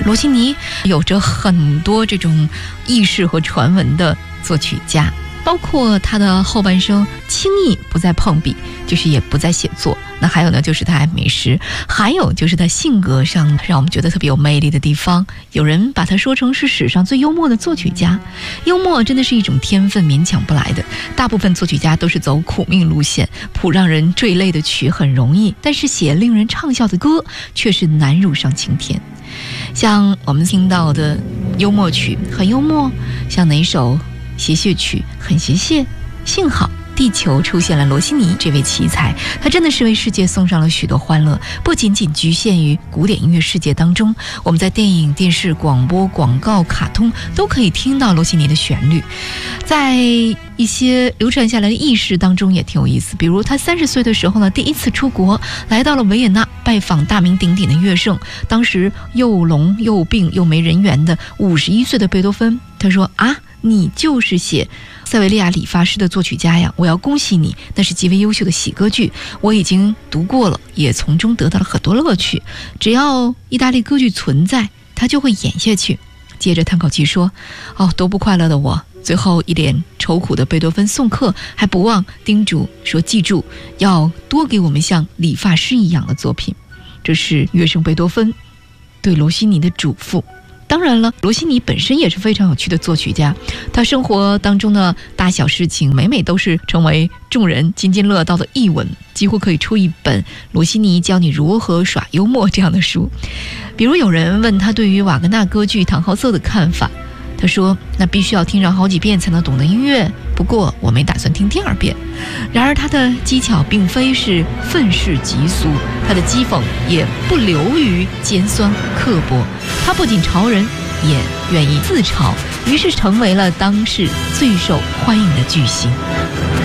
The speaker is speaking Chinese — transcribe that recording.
罗西尼有着很多这种轶事和传闻的作曲家，包括他的后半生轻易不再碰笔，就是也不再写作。那还有呢，就是他爱美食，还有就是他性格上让我们觉得特别有魅力的地方。有人把他说成是史上最幽默的作曲家。幽默真的是一种天分，勉强不来的。大部分作曲家都是走苦命路线，谱让人坠泪的曲很容易，但是写令人畅笑的歌却是难如上青天。像我们听到的幽默曲很幽默，像哪首谐谑曲很谐谑，幸好地球出现了罗西尼这位奇才，他真的是为世界送上了许多欢乐，不仅仅局限于古典音乐世界当中，我们在电影、电视、广播、广告、卡通都可以听到罗西尼的旋律。在一些流传下来的轶事当中也挺有意思，比如他30岁的时候呢，第一次出国，来到了维也纳拜访大名鼎鼎的乐圣，当时又聋又病又没人缘的51岁的贝多芬。他说啊，你就是写塞维利亚理发师的作曲家呀，我要恭喜你，那是极为优秀的喜歌剧，我已经读过了，也从中得到了很多乐趣，只要意大利歌剧存在，他就会演下去。接着叹口气说，多不快乐的我。最后一脸愁苦的贝多芬送客，还不忘叮嘱说，记住要多给我们像理发师一样的作品。这是乐圣贝多芬对罗西尼的嘱咐。当然了，罗西尼本身也是非常有趣的作曲家，他生活当中的大小事情每每都是成为众人津津乐道的译文，几乎可以出一本罗西尼教你如何耍幽默这样的书。比如有人问他对于瓦格纳歌剧《唐豪瑟》的看法，他说那必须要听上好几遍才能懂得音乐，不过我没打算听第2遍。然而他的技巧并非是愤世嫉俗，他的讥讽也不流于尖酸刻薄，他不仅嘲人也愿意自嘲，于是成为了当世最受欢迎的巨星。